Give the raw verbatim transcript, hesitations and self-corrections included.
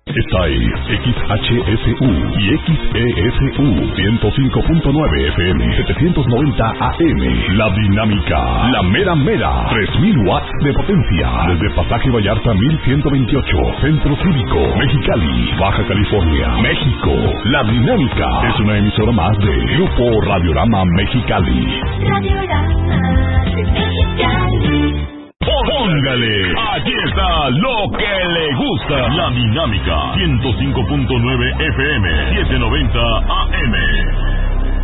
Esta es X H S U y X E S U ciento cinco punto nueve F M, setecientos noventa A M. La dinámica, la mera mera, tres mil watts de potencia. Desde Pasaje Vallarta mil ciento veintiocho, Centro Cívico, Mexicali, Baja California, México. La dinámica es una emisora más de Grupo Radiorama Mexicali. Radiorama de Mexicali. Póngale, aquí está lo que le gusta. La dinámica, ciento cinco punto nueve F M, setecientos noventa A M.